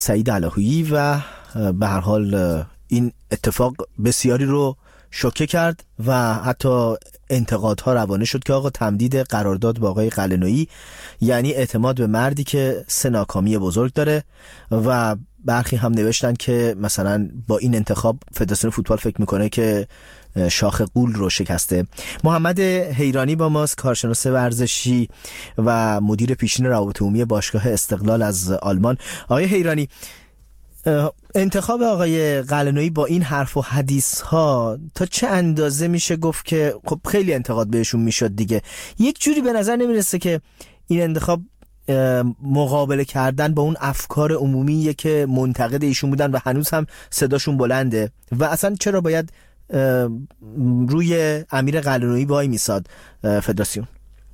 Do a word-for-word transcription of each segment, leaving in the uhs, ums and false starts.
سعید الهویی و به هر حال این اتفاق بسیاری رو شوکه کرد و حتی انتقادها روانه شد که آقا تمدید قرارداد با آقای قلعه‌نویی یعنی اعتماد به مردی که سه ناکامی بزرگ داره و برخی هم نوشتن که مثلا با این انتخاب فدراسیون فوتبال فکر میکنه که شاخ غول رو شکسته. محمد حیرانی با ماست، کارشناس ورزشی و مدیر پیشین روابط عمومی باشگاه استقلال از آلمان. آقای حیرانی، انتخاب آقای قلعه‌نویی با این حرف و حدیث ها تا چه اندازه میشه گفت که خب خیلی انتقاد بهشون میشد دیگه، یک جوری به نظر نمیرسه که این انتخاب مقابله کردن با اون افکار عمومیه که منتقد ایشون بودن و هنوز هم صداشون بلنده و اصلا چرا باید روی امیر قلعه‌نویی وای میساد فدراسیون؟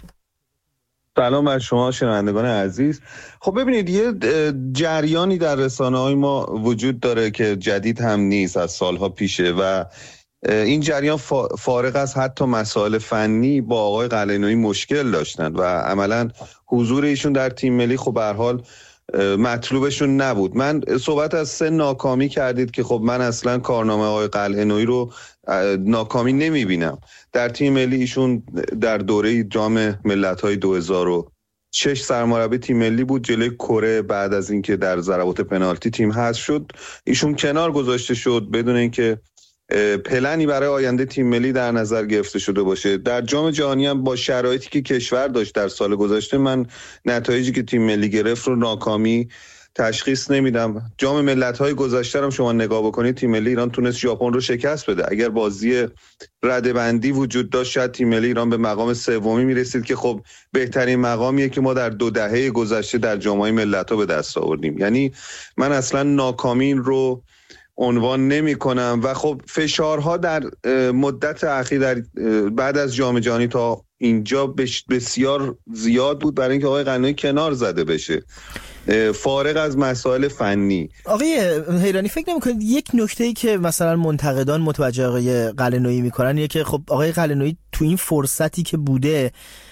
سلام بر شما شنوندگان عزیز. خب ببینید، یه جریانی در رسانه‌های ما وجود داره که جدید هم نیست، از سالها پیشه و این جریان فارغ از حتی مسائل فنی با آقای قلعه‌نویی مشکل داشتن و عملاً حضور ایشون در تیم ملی خب به هر حال مطلوبشون نبود. من صحبت از سه ناکامی کردید که خب من اصلا کارنامه آقای قلعه‌نویی رو ناکامی نمیبینم. در تیم ملی ایشون در دوره جام ملت‌های دو هزار و شش سرمربی تیم ملی بود. جلوی کره بعد از اینکه در ضربات پنالتی تیم حذف شد ایشون کنار گذاشته شد بدون اینکه پلنی برای آینده تیم ملی در نظر گرفته شده باشه. در جام جهانی هم با شرایطی که کشور داشت در سال گذشته من نتایجی که تیم ملی گرفت رو ناکامی تشخیص نمیدم. جام ملت‌های گذشته هم شما نگاه بکنید تیم ملی ایران تونست ژاپن رو شکست بده. اگر بازی رده‌بندی وجود داشت شاید تیم ملی ایران به مقام سومی میرسید که خب بهترین مقامیه که ما در دو دهه گذشته در جام‌های ملت‌ها به دست آوردیم. یعنی من اصلا ناکامی رو عنوان نمی کنم و خب فشارها در مدت اخیر در بعد از جام جهانی تا اینجا بسیار زیاد بود برای اینکه آقای قلعه‌نویی کنار زده بشه فارغ از مسائل فنی. آقای حیرانی فکر نمی‌کنید یک نکته‌ای که مثلا منتقدان متوجه آقای قلعه‌نویی می‌کنن اینه که خب آقای قلعه‌نویی تو این فرصتی که بوده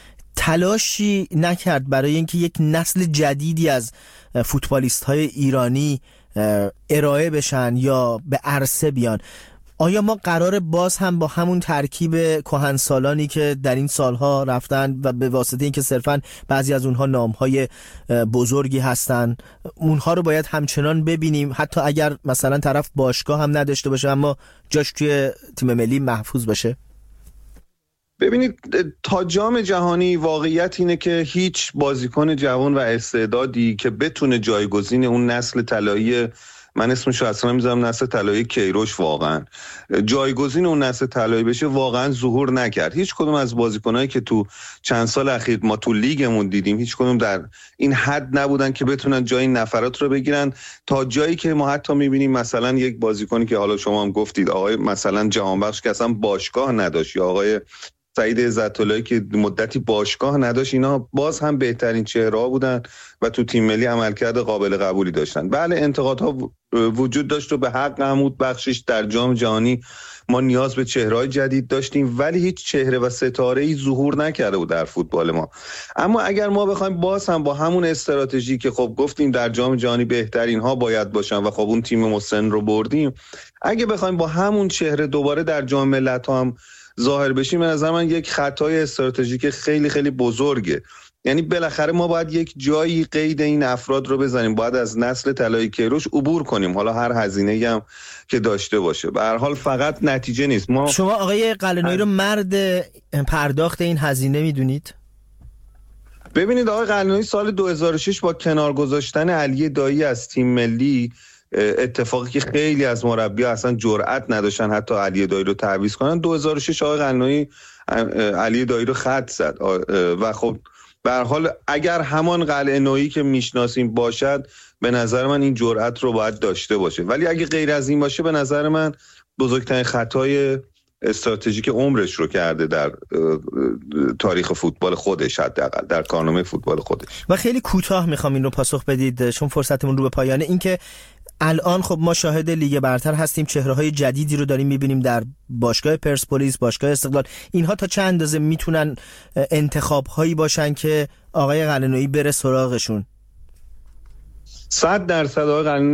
تلاشی نکرد برای اینکه یک نسل جدیدی از فوتبالیست‌های ایرانی ارائه بشن یا به عرصه بیان؟ آیا ما قرار باز هم با همون ترکیب کهنسالانی که در این سالها رفتن و به واسطه اینکه صرفا بعضی از اونها نامهای بزرگی هستن اونها رو باید همچنان ببینیم حتی اگر مثلا طرف باشگاه هم نداشته باشه اما جاش توی تیم ملی محفوظ باشه؟ ببینید، تا جام جهانی واقعیت اینه که هیچ بازیکن جوان و استعدادی که بتونه جایگزین اون نسل طلایی، من اسمشو اصلا میذارم نسل طلایی کیروش، واقعا جایگزین اون نسل طلایی بشه واقعا ظهور نکرد. هیچ کدوم از بازیکنایی که تو چند سال اخیر ما تو لیگمون دیدیم هیچ کدوم در این حد نبودن که بتونن جای این نفرات رو بگیرن، تا جایی که ما حتی میبینیم مثلا یک بازیکنی که حالا شما هم گفتید آقای مثلا جهانبخش که اصلا باشگاه نداشت یا آقای سعید عزت‌اللهی که مدتی باشگاه نداشت، اینا باز هم بهترین چهره‌ها بودن و تو تیم ملی عملکرد قابل قبولی داشتن. بله انتقادها وجود داشت و به حق عمود بخشش در جام جهانی ما نیاز به چهره‌های جدید داشتیم ولی هیچ چهره و ستاره‌ای ظهور نکرده بود در فوتبال ما. اما اگر ما بخوایم باز هم با همون استراتژی که خب گفتیم در جام جهانی بهترین ها باید باشن و خب اون تیم مسن رو بردیم، اگه بخوایم با همون چهره دوباره در جام ملت‌ها هم ظاهر بشیم به نظر من یک خطای استراتژیک خیلی خیلی بزرگه. یعنی بالاخره ما باید یک جایی قید این افراد رو بزنیم، باید از نسل طلایی کیروش عبور کنیم، حالا هر هزینه‌ای هم که داشته باشه. به هر حال فقط نتیجه نیست. ما شما آقای قلعه‌نویی رو مرد پرداخت این هزینه میدونید؟ ببینید آقای قلعه‌نویی سال دو هزار و شش با کنار گذاشتن علی دایی از تیم ملی، اتفاقی که خیلی از مربی‌ها اصلا جرئت نداشتن حتی علی دایی رو تعویض کنن، دو هزار و شش آقای قلعه‌نویی علی دایی رو خط زد و خب به هر حال اگر همان قلعه‌نویی که میشناسیم باشد به نظر من این جرأت رو باید داشته باشه، ولی اگه غیر از این باشه به نظر من بزرگترین خطای استراتژیک عمرش رو کرده در تاریخ فوتبال خودش، حداقل در کارنامه فوتبال خودش. و خیلی کوتاه میخوام این رو پاسخ بدید چون فرصتمون رو به پایانه. این که الان خب ما شاهد لیگ برتر هستیم، چهره‌های جدیدی رو داریم می‌بینیم در باشگاه پرسپولیس، باشگاه استقلال. اینها تا چه اندازه میتونن انتخاب‌هایی باشن که آقای قلعه‌نویی بره سراغشون؟ صد درصد آقای قلعه‌نویی